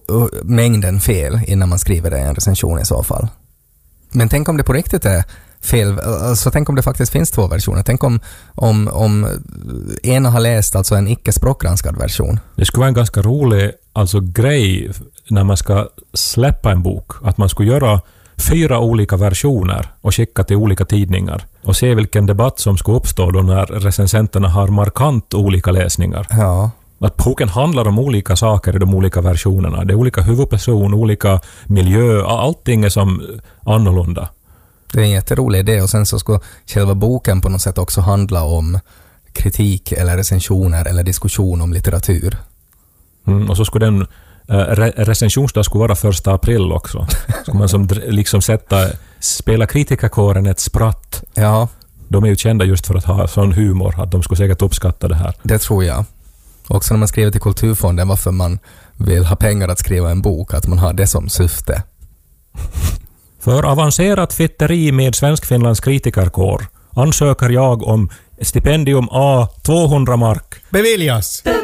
mängden fel innan man skriver det i en recension i så fall. Men tänk om det på riktigt är fel, alltså tänk om det faktiskt finns 2 versioner. Tänk om ena har läst alltså en icke-språkgranskad version. Det skulle vara en ganska rolig grej när man ska släppa en bok, att man skulle göra 4 olika versioner och skicka till olika tidningar och se vilken debatt som ska uppstå då när recensenterna har markant olika läsningar. Ja. Att boken handlar om olika saker i de olika versionerna. Det är olika huvudperson, olika miljö, allting är som annorlunda. Det är en jätterolig idé, och sen så ska själva boken på något sätt också handla om kritik eller recensioner eller diskussion om litteratur. Och så skulle den recensionsdag skulle vara 1 april också. Ska man som liksom spela kritikerkåren ett spratt. Ja. De är ju kända just för att ha sån humor, att de skulle säkert uppskatta det här. Det tror jag. Också när man skriver till Kulturfonden varför man vill ha pengar att skriva en bok, att man har det som syfte. För avancerat fitteri med Svensk-Finlands kritikerkår ansöker jag om stipendium A 200 mark. Beviljas!